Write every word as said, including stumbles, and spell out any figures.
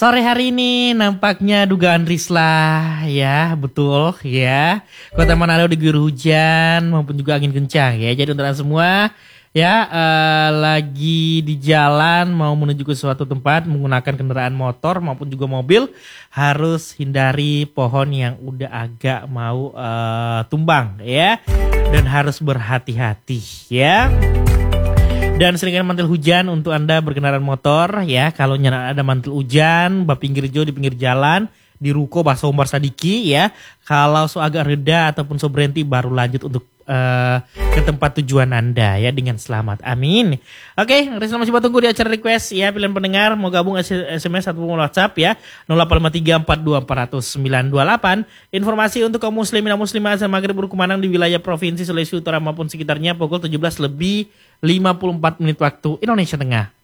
Sore hari ini nampaknya dugaan Rislah ya, betul ya. Kota Manado diguyur hujan maupun juga angin kencang ya. Jadi untuk anda semua ya eh, lagi di jalan mau menuju ke suatu tempat menggunakan kendaraan motor maupun juga mobil harus hindari pohon yang udah agak mau eh, tumbang ya. Dan harus berhati-hati ya. Dan seringkan mantil hujan untuk Anda berkendaraan motor ya. Kalau nyana ada mantil hujan, bah pinggir jo di pinggir jalan, di ruko bah sombar sadiki ya. Kalau so agak reda ataupun so berhenti baru lanjut untuk uh, ke tempat tujuan Anda ya dengan selamat. Amin. Oke, Rislah masih tunggu di acara request ya pilihan pendengar mau gabung S M S atau WhatsApp ya nol delapan lima tiga empat dua empat nol sembilan dua delapan. Informasi untuk kaum muslimin dan muslimat azan maghrib berkumandang di wilayah Provinsi Sulawesi Utara maupun sekitarnya pukul tujuh belas lebih lima puluh empat menit waktu Indonesia Tengah.